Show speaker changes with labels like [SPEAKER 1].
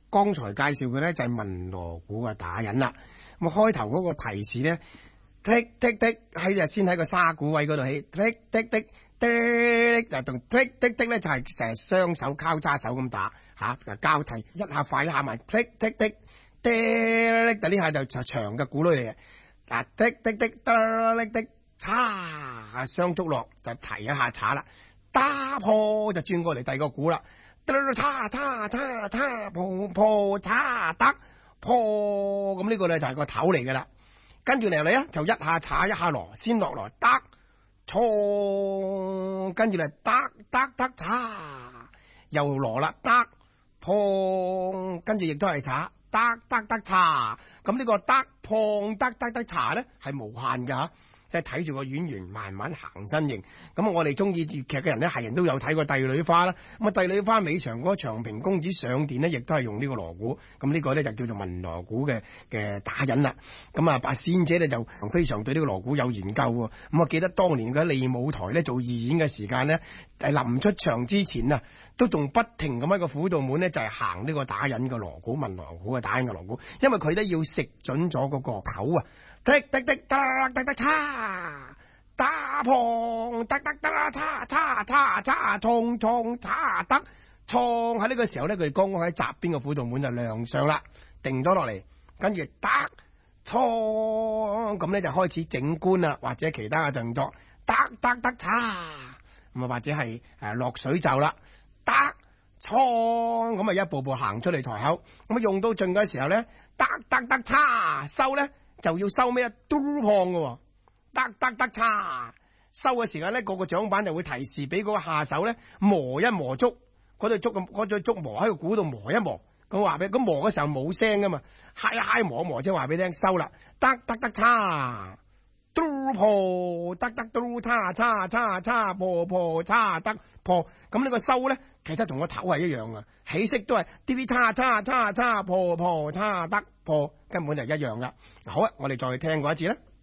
[SPEAKER 1] 剛才介紹嘅咧就係文鑼鼓嘅打印啦。咁開頭嗰個提示咧，剔剔剔喺先喺個沙鼓位嗰度起，剔剔剔。滴就同滴滴滴咧就係成日雙手交叉手咁打吓，交替一下快一下慢，滴滴滴滴，但呢下就長嘅鼓類嚟嘅。嗱，滴滴滴滴滴，叉雙足落就提一下叉啦，打破就轉過嚟第二個鼓啦，叉叉叉叉破破叉得破，咁呢個咧就係個頭嚟噶啦。跟住嚟啊，就一下叉一下落，先落來得。錯，跟住嚟得叉，又攞啦得碰，跟住亦都係叉得叉，咁呢個得碰得叉咧係無限噶吓，即係睇住個演員慢慢行身形。咁我哋中意粵劇嘅人咧，係人都有睇過帝女花啦。咁啊，帝女花尾場嗰個長平公主上殿咧，亦都係用呢個鑼鼓。咁呢個咧就叫做文鑼鼓嘅打印啦。咁啊，八仙姐咧就非常對呢個鑼鼓有研究。咁我記得當年佢喺利舞台咧做義演嘅時間咧，臨出場之前啊，都仲不停咁喺個虎度門咧就係行呢個打印嘅鑼鼓，文鑼鼓嘅打印嘅鑼鼓，因為佢都要食準咗嗰個口啊，滴滴滴得叉。打碰得叉衝叉得衝，喺呢個時候咧，佢剛剛喺閘邊嘅虎度門就亮相啦，定咗落嚟，跟住得衝，咁咧就開始整官啦，或者其他嘅動作，得叉，咁啊或者係落水袖啦，得衝，咁啊一步步行出嚟台口，咁啊用到盡嘅時候咧，得叉收咧就要收咩啊？嘟碰嘅。得叉收嘅時間咧，個掌板就會提示俾嗰個下手咧磨一磨竹，嗰對竹磨喺個鼓度磨一磨，咁話俾咁磨嘅時候冇聲噶嘛，嗨磨一磨即係話俾你聽收啦，得叉嘟破得嘟叉破叉得破，咁呢個收咧其實同個頭係一樣噶，起色都係啲叉破叉得破，根本就一樣噶。好啊，我哋再聽過一次啦。